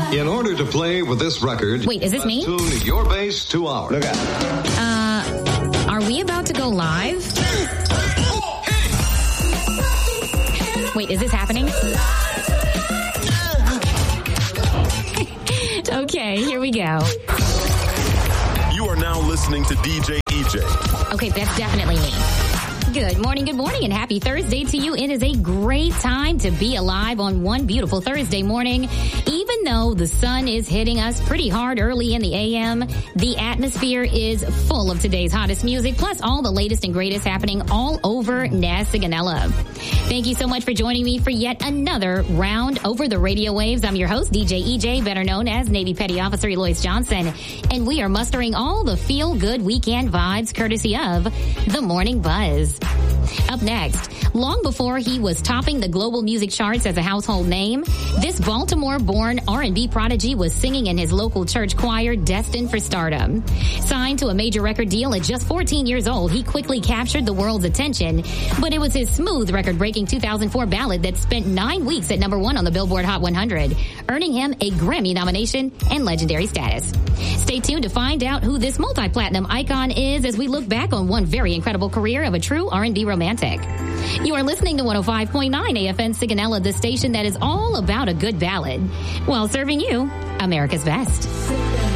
In order to play with this record... Wait, is this me? Tune your bass to ours. Look out. Are we about to go live? Wait, is this happening? Okay, here we go. You are now listening to DJ EJ. Okay, that's definitely me. Good morning, and happy Thursday to you. It is a great time to be alive on one beautiful Thursday morning. Even though the sun is hitting us pretty hard early in the AM, the atmosphere is full of today's hottest music, plus all the latest and greatest happening all over Nasiganella. Thank you so much for joining me for yet another round over the radio waves. I'm your host, DJ EJ, better known as Navy Petty Officer Eloise Johnson, and we are mustering all the feel-good weekend vibes courtesy of The Morning Buzz. Up next, long before he was topping the global music charts as a household name, this Baltimore-born R&B prodigy was singing in his local church choir, destined for stardom. Signed to a major record deal at just 14 years old, he quickly captured the world's attention, but it was his smooth record-breaking 2004 ballad that spent 9 weeks at number 1 on the Billboard Hot 100, earning him a Grammy nomination and legendary status. Stay tuned to find out who this multi-platinum icon is as we look back on one very incredible career of a true R&B romantic. You are listening to 105.9 AFN Siganella, the station that is all about a good ballad, while serving you America's best.